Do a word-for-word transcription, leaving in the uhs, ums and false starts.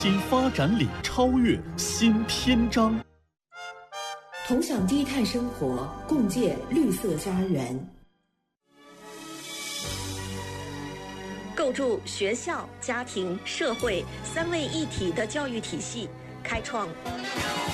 新发展里超越新篇章， 同享低碳生活，共建绿色家园， 构筑学校、家庭、社会三位一体的教育体系，开创